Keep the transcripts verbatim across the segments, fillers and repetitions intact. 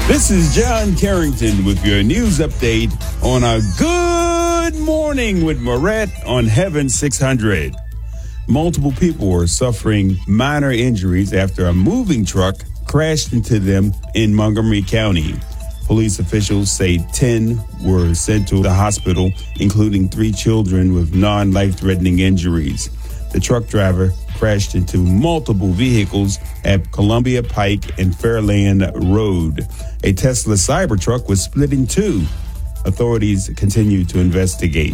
This is John Carrington with your news update on a Good Morning with Moret on Heaven six hundred. Multiple people are suffering minor injuries after a moving truck crashed into them in Montgomery County. Police officials say ten were sent to the hospital, including three children with non-life-threatening injuries. The truck driver crashed into multiple vehicles at Columbia Pike and Fairland Road. A Tesla Cybertruck was split in two. Authorities continue to investigate.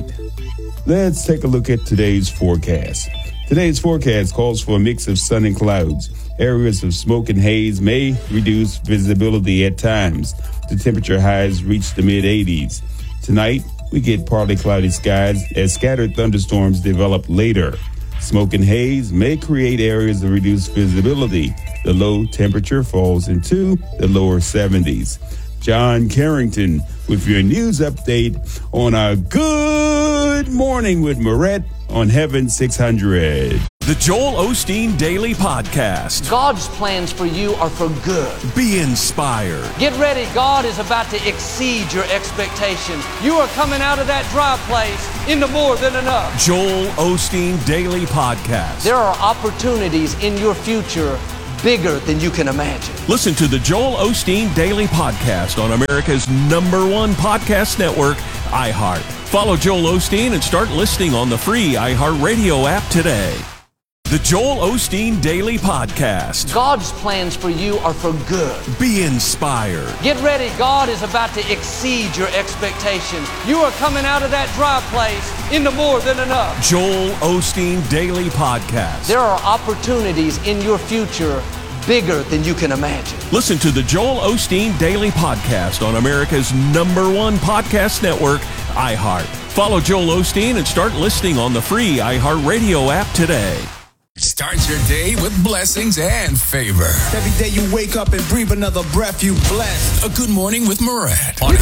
Let's take a look at today's forecast. Today's forecast calls for a mix of sun and clouds. Areas of smoke and haze may reduce visibility at times. The temperature highs reach the mid eighties. Tonight, we get partly cloudy skies as scattered thunderstorms develop later. Smoke and haze may create areas of reduced visibility. The low temperature falls into the lower seventies. John Carrington with your news update on a Good Morning with Moret on Heaven six hundred. The Joel Osteen Daily Podcast. God's plans for you are for good. Be inspired. Get ready. God is about to exceed your expectations. You are coming out of that dry place into more than enough. Joel Osteen Daily Podcast. There are opportunities in your future bigger than you can imagine. Listen to the Joel Osteen Daily Podcast on America's number one podcast network, iHeart. Follow Joel Osteen and start listening on the free iHeartRadio app today. The Joel Osteen Daily Podcast. God's plans for you are for good. Be inspired. Get ready. God is about to exceed your expectations. You are coming out of that dry place into more than enough. Joel Osteen Daily Podcast. There are opportunities in your future bigger than you can imagine. Listen to the Joel Osteen Daily Podcast on America's number one podcast network, iHeart. Follow Joel Osteen and start listening on the free iHeartRadio app today. Start your day with blessings and favor. Every day you wake up and breathe another breath, you blessed. A Good Morning with Moret on